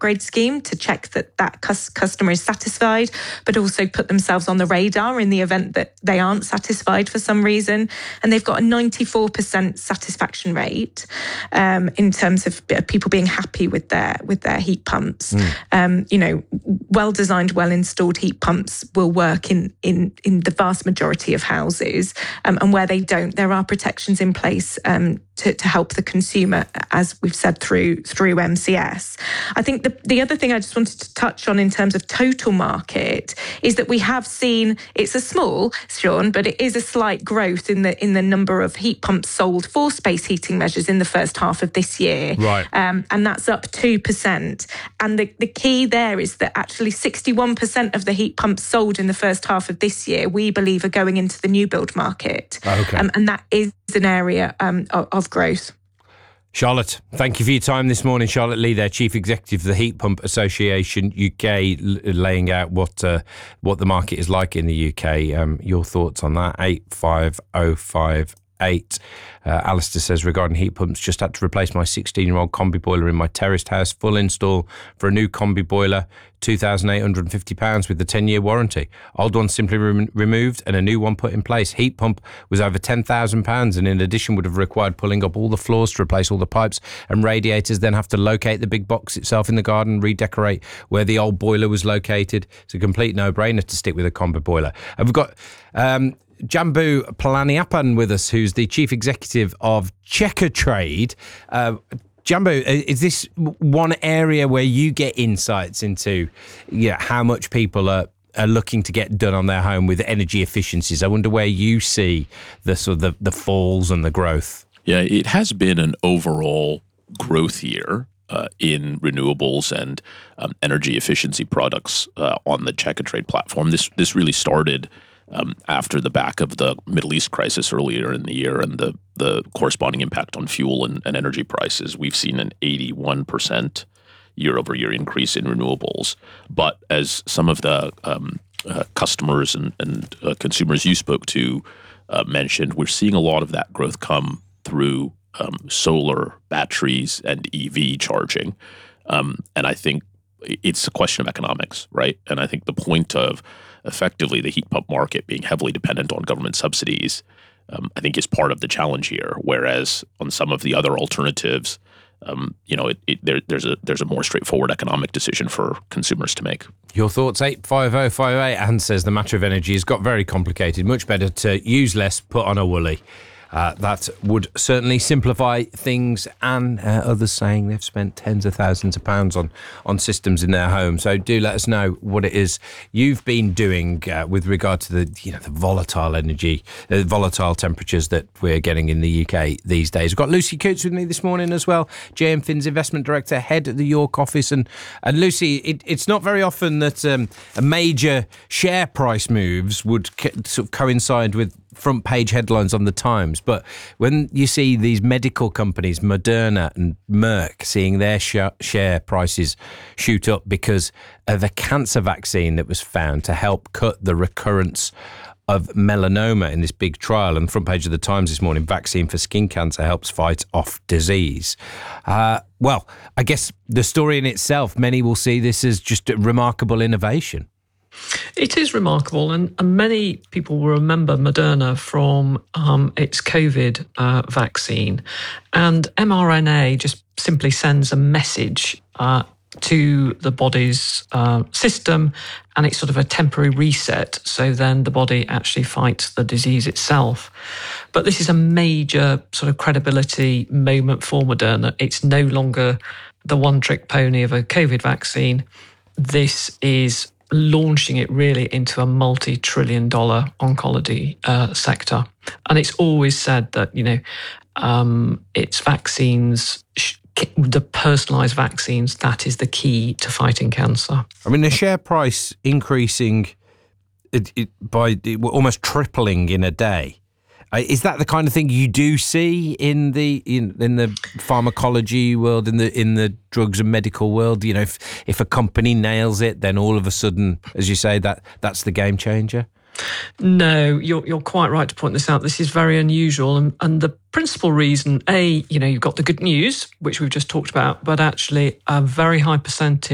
upgrade scheme to check that customer is satisfied, but also put themselves on the radar in the event that they aren't satisfied for some reason. And they've got a 94% satisfaction rate in terms of people being happy with their heat pumps. Well-designed, well-installed heat pumps will work in the vast majority of houses. And where they don't, there are protections in place to help the consumer, as we've said, through MCS. I think the other thing I just wanted to touch on in terms of total market is that we have seen, it's a small, Sean, but it is a slight growth in the number of heat pumps sold for space heating measures in the first half of this year. Right. And that's up 2%. And the key there is that actually 61% of the heat pumps sold in the first half of this year, we believe, are going into the new build market. Okay. And that is an area of growth. Charlotte, thank you for your time this morning. Charlotte Lee there, Chief Executive of the Heat Pump Association UK, laying out what the market is like in the UK. Your thoughts on that? 85058. Alistair says, regarding heat pumps, just had to replace my 16-year-old combi boiler in my terraced house. Full install for a new combi boiler, £2,850 with the 10-year warranty. Old one simply removed and a new one put in place. Heat pump was over £10,000 and in addition would have required pulling up all the floors to replace all the pipes and radiators, then have to locate the big box itself in the garden, redecorate where the old boiler was located. It's a complete no-brainer to stick with a combi boiler. And we've got Jambu Palaniappan with us, who's the Chief Executive of Checkatrade. Jambu, is this one area where you get insights into how much people are looking to get done on their home with energy efficiencies? I wonder where you see the sort of the falls and the growth. Yeah, it has been an overall growth year in renewables and energy efficiency products on the Checkatrade platform. This really started after the back of the Middle East crisis earlier in the year and the corresponding impact on fuel and energy prices. We've seen an 81% year-over-year increase in renewables. But as some of the customers and consumers you spoke to mentioned, we're seeing a lot of that growth come through solar, batteries, and EV charging. And I think it's a question of economics, right? And I think the point of effectively the heat pump market being heavily dependent on government subsidies, I think is part of the challenge here. Whereas on some of the other alternatives, there's a more straightforward economic decision for consumers to make. Your thoughts? 85058. Anne says the matter of energy has got very complicated. Much better to use less, put on a woolly. That would certainly simplify things, and others saying they've spent tens of thousands of pounds on systems in their home. So do let us know what it is you've been doing with regard to the volatile energy, volatile temperatures that we're getting in the UK these days. We've got Lucy Coots with me this morning as well, JM Finn's Investment Director, head at the York office. And Lucy, it's not very often that a major share price moves would sort of coincide with front page headlines on the Times, but when you see these medical companies, Moderna and Merck, seeing their share prices shoot up because of a cancer vaccine that was found to help cut the recurrence of melanoma in this big trial, and the front page of the Times this morning, vaccine for skin cancer helps fight off disease. Well, I guess the story in itself, many will see this as just a remarkable innovation. It is remarkable, and many people will remember Moderna from its COVID vaccine. And mRNA just simply sends a message to the body's system, and it's sort of a temporary reset, so then the body actually fights the disease itself. But this is a major sort of credibility moment for Moderna. It's no longer the one-trick pony of a COVID vaccine. This is launching it really into a multi-trillion-dollar oncology sector. And it's always said that, it's vaccines, the personalised vaccines, that is the key to fighting cancer. I mean, the share price increasing by almost tripling in a day. Is that the kind of thing you do see in the pharmacology world, in the drugs and medical world? If a company nails it, then all of a sudden, as you say, that's the game changer? No, you're quite right to point this out. This is very unusual, and the principal reason, you've got the good news, which we've just talked about, but actually a very high percentage